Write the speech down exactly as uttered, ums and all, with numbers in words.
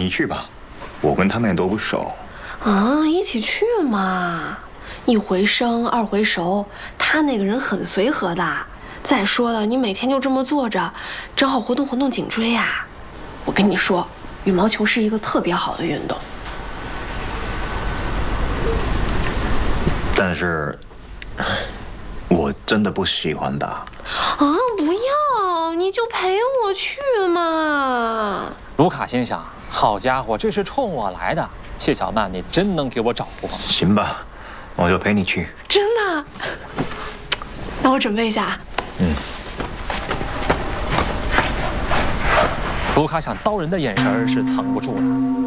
你去吧，我跟他们也都不熟。 啊，一起去嘛！一回生，二回熟。他那个人很随和的。再说了，你每天就这么坐着，正好活动活动颈椎呀。我跟你说，羽毛球是一个特别好的运动。 但是，我真的不喜欢打。 啊，不要，你就陪我去嘛。 卢卡心想：好家伙，这是冲我来的。谢小曼，你真能给我找活。 行吧，我就陪你去。 真的？那我准备一下啊。 嗯。 卢卡想刀人的眼神是藏不住了。